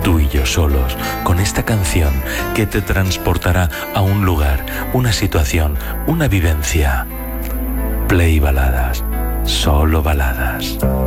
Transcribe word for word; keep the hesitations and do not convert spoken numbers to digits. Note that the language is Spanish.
tú y yo solos, con esta canción que te transportará a un lugar, una situación, una vivencia. Play Baladas, solo baladas.